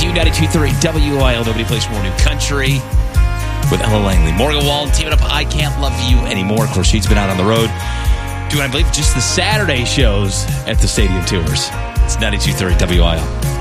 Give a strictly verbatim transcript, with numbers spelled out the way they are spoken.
you, ninety-two point three W I L. Nobody plays more new country with Ella Langley. Morgan Wallen teaming up I Can't Love You Anymore. Of course, she's been out on the road doing, I believe, just the Saturday shows at the stadium tours. It's ninety-two point three W I L.